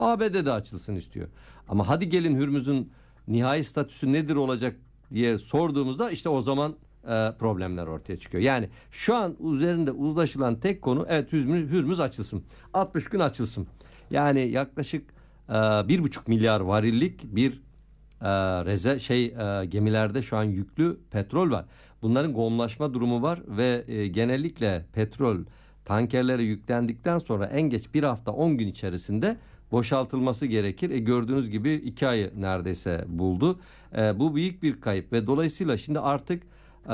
ABD de açılsın istiyor. Ama hadi gelin Hürmüz'ün nihai statüsü nedir olacak diye sorduğumuzda işte o zaman problemler ortaya çıkıyor. Yani şu an üzerinde uzlaşılan tek konu evet Hürmüz açılsın. 60 gün açılsın. Yani yaklaşık 1,5 milyar varillik bir gemilerde şu an yüklü petrol var. Bunların gomlaşma durumu var ve genellikle petrol tankerlere yüklendikten sonra en geç bir hafta 10 gün içerisinde boşaltılması gerekir. Gördüğünüz gibi 2 ayı neredeyse buldu. Bu büyük bir kayıp ve dolayısıyla şimdi artık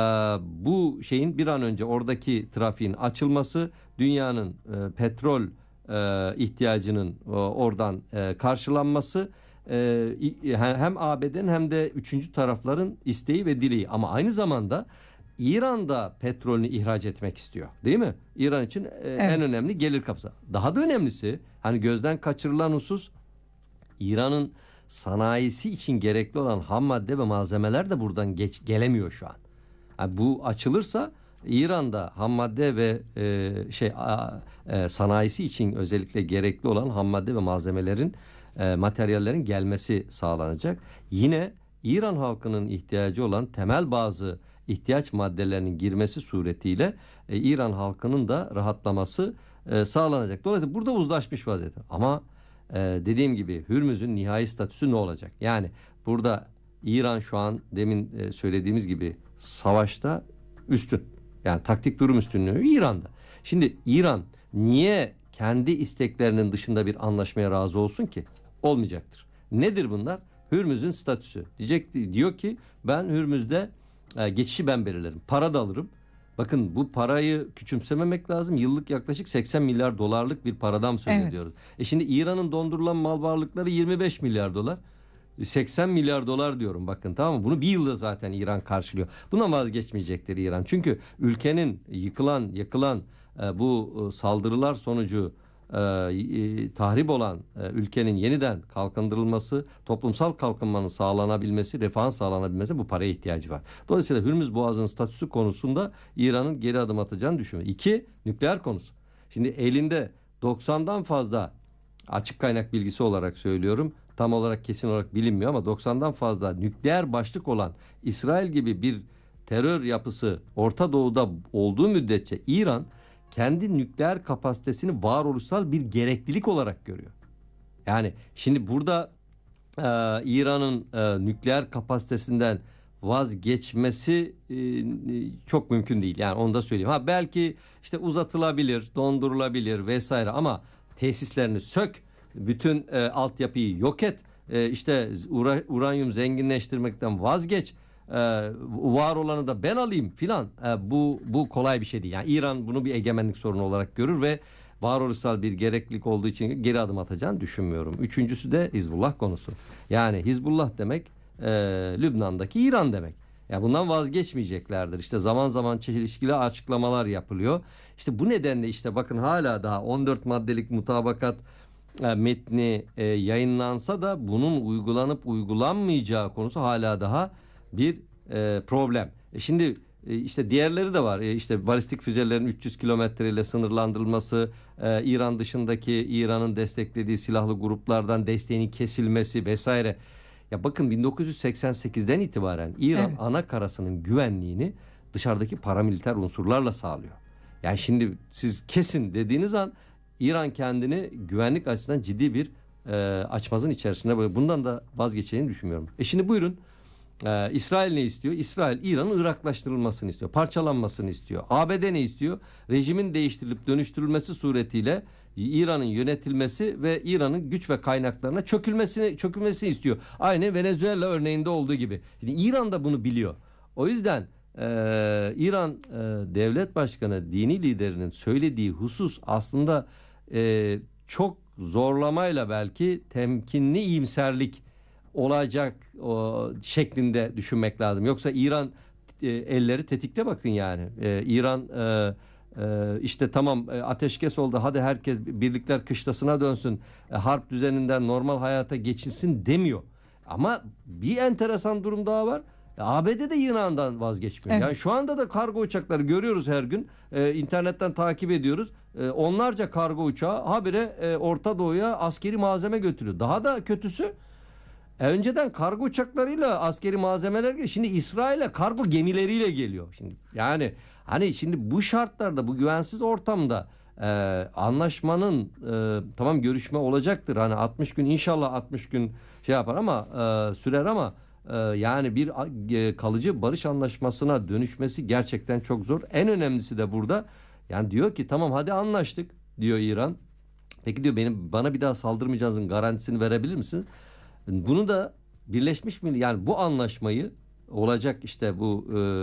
bu şeyin bir an önce oradaki trafiğin açılması, dünyanın petrol ihtiyacının oradan karşılanması hem ABD'nin hem de üçüncü tarafların isteği ve dileği. Ama aynı zamanda İran da petrolünü ihraç etmek istiyor. Değil mi? İran için en önemli gelir kapısı. Daha da önemlisi hani gözden kaçırılan husus İran'ın sanayisi için gerekli olan ham madde ve malzemeler de buradan gelemiyor şu an. Yani bu açılırsa İran'da ham madde ve sanayisi için özellikle gerekli olan ham madde ve malzemelerin materyallerin gelmesi sağlanacak. Yine İran halkının ihtiyacı olan temel bazı ihtiyaç maddelerinin girmesi suretiyle İran halkının da rahatlaması sağlanacak. Dolayısıyla burada uzlaşmış vaziyette. Ama dediğim gibi Hürmüz'ün nihai statüsü ne olacak? Yani burada İran şu an demin söylediğimiz gibi savaşta üstün. Yani taktik durum üstünlüğü İran'da. Şimdi İran niye kendi isteklerinin dışında bir anlaşmaya razı olsun ki? Olmayacaktır. Nedir bunlar? Hürmüz'ün statüsü. Diyor ki ben Hürmüz'de geçişi ben belirlerim. Para da alırım. Bakın bu parayı küçümsememek lazım. Yıllık yaklaşık 80 milyar dolarlık bir paradan söz ediyoruz. Şimdi İran'ın dondurulan mal varlıkları 25 milyar dolar. 80 milyar dolar diyorum bakın, tamam mı? Bunu bir yılda zaten İran karşılıyor. Buna vazgeçmeyecektir İran. Çünkü ülkenin yakılan bu saldırılar sonucu tahrip olan ülkenin yeniden kalkındırılması, toplumsal kalkınmanın sağlanabilmesi, refahın sağlanabilmesi bu paraya ihtiyacı var. Dolayısıyla Hürmüz Boğazı'nın statüsü konusunda İran'ın geri adım atacağını düşünüyorum. 2. Nükleer konusu. Şimdi elinde 90'dan fazla, açık kaynak bilgisi olarak söylüyorum, tam olarak kesin olarak bilinmiyor ama 90'dan fazla nükleer başlık olan İsrail gibi bir terör yapısı Orta Doğu'da olduğu müddetçe İran kendi nükleer kapasitesini varoluşsal bir gereklilik olarak görüyor. Yani şimdi burada İran'ın nükleer kapasitesinden vazgeçmesi çok mümkün değil. Yani onu da söyleyeyim. Belki işte uzatılabilir, dondurulabilir vesaire ama tesislerini sök, bütün altyapıyı yok et, işte uranyum zenginleştirmekten vazgeç, var olanı da ben alayım filan. Bu kolay bir şey değil. Yani İran bunu bir egemenlik sorunu olarak görür ve varoluşsal bir gereklilik olduğu için geri adım atacağını düşünmüyorum. Üçüncüsü de Hizbullah konusu. Yani Hizbullah demek Lübnan'daki İran demek. Ya bundan vazgeçmeyeceklerdir. İşte zaman zaman çelişkili açıklamalar yapılıyor. İşte bu nedenle işte bakın hala daha 14 maddelik mutabakat metni yayınlansa da bunun uygulanıp uygulanmayacağı konusu hala daha bir problem. Şimdi işte diğerleri de var. İşte balistik füzelerin 300 kilometreyle sınırlandırılması, İran dışındaki İran'ın desteklediği silahlı gruplardan desteğinin kesilmesi vesaire. Ya bakın 1988'den itibaren İran ana karasının güvenliğini dışarıdaki paramiliter unsurlarla sağlıyor. Yani şimdi siz kesin dediğiniz an İran kendini güvenlik açısından ciddi bir açmazın içerisinde. Bundan da vazgeçeceğini düşünmüyorum. Şimdi buyurun. İsrail ne istiyor? İsrail İran'ın Iraklaştırılmasını istiyor. Parçalanmasını istiyor. ABD ne istiyor? Rejimin değiştirilip dönüştürülmesi suretiyle İran'ın yönetilmesi ve İran'ın güç ve kaynaklarına çökülmesini istiyor. Aynı Venezuela örneğinde olduğu gibi. Şimdi İran da bunu biliyor. O yüzden İran devlet başkanı, dini liderinin söylediği husus aslında çok zorlamayla belki temkinli iyimserlik olacak şeklinde düşünmek lazım. Yoksa İran elleri tetikte bakın yani. İran işte tamam ateşkes oldu, hadi herkes birlikler kışlasına dönsün, harp düzeninden normal hayata geçilsin demiyor. Ama bir enteresan durum daha var. ABD de Yunan'dan vazgeçmiyor. Evet. Yani şu anda da kargo uçakları görüyoruz her gün. İnternetten takip ediyoruz. Onlarca kargo uçağı habire Orta Doğu'ya askeri malzeme götürüyor. Daha da kötüsü, önceden kargo uçaklarıyla askeri malzemeler geliyor. Şimdi İsrail'e kargo gemileriyle geliyor. Şimdi yani hani şimdi bu şartlarda, bu güvensiz ortamda anlaşmanın tamam, görüşme olacaktır. Hani 60 gün, inşallah 60 gün şey yapar ama sürer ama yani bir kalıcı barış anlaşmasına dönüşmesi gerçekten çok zor. En önemlisi de burada, yani diyor ki tamam hadi anlaştık diyor İran. Peki diyor, bana bir daha saldırmayacağınızın garantisini verebilir misiniz? Bunu da Birleşmiş Milletler, yani bu anlaşmayı olacak işte bu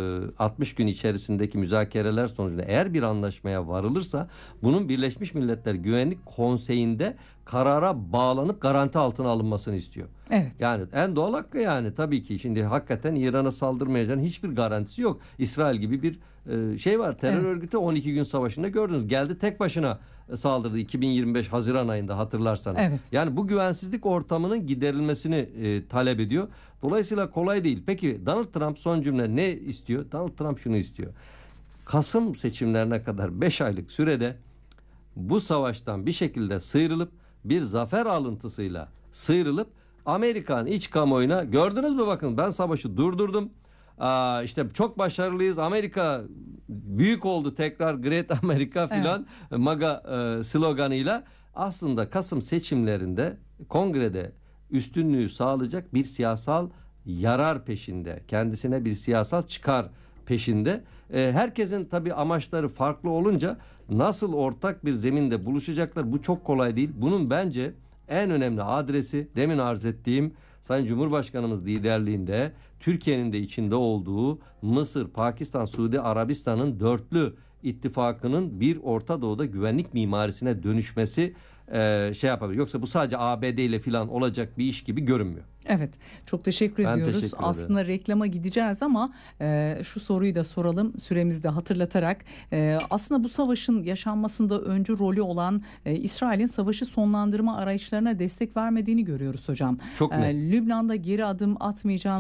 60 gün içerisindeki müzakereler sonucunda eğer bir anlaşmaya varılırsa bunun Birleşmiş Milletler Güvenlik Konseyi'nde karara bağlanıp garanti altına alınmasını istiyor. Evet. Yani en doğal hakkı, yani tabii ki şimdi hakikaten İran'a saldırmayacağının hiçbir garantisi yok. İsrail gibi bir şey var, terör Evet. örgütü 12 gün savaşında gördünüz. Geldi tek başına saldırdı 2025 Haziran ayında, hatırlarsanız. Evet. Yani bu güvensizlik ortamının giderilmesini talep ediyor. Dolayısıyla kolay değil. Peki Donald Trump son cümle ne istiyor? Donald Trump şunu istiyor. Kasım seçimlerine kadar 5 aylık sürede bu savaştan bir şekilde sıyrılıp, bir zafer alıntısıyla sıyrılıp Amerikan iç kamuoyuna, gördünüz mü bakın ben savaşı durdurdum. İşte çok başarılıyız. Amerika büyük oldu tekrar, Great America filan, evet, MAGA sloganıyla aslında Kasım seçimlerinde kongrede üstünlüğü sağlayacak bir siyasal yarar peşinde. Kendisine bir siyasal çıkar peşinde. Herkesin tabii amaçları farklı olunca nasıl ortak bir zeminde buluşacaklar, bu çok kolay değil. Bunun bence en önemli adresi demin arz ettiğim Sayın Cumhurbaşkanımız liderliğinde Türkiye'nin de içinde olduğu Mısır, Pakistan, Suudi Arabistan'ın dörtlü ittifakının bir Orta Doğu'da güvenlik mimarisine dönüşmesi şey yapabilir. Yoksa bu sadece ABD ile falan olacak bir iş gibi görünmüyor. Evet, çok teşekkür Ben ediyoruz. teşekkür ederim. Aslında reklama gideceğiz ama şu soruyu da soralım, süremizi de hatırlatarak. Aslında bu savaşın yaşanmasında öncü rolü olan İsrail'in savaşı sonlandırma arayışlarına destek vermediğini görüyoruz hocam. Çok net. Lübnan'da geri adım atmayacağını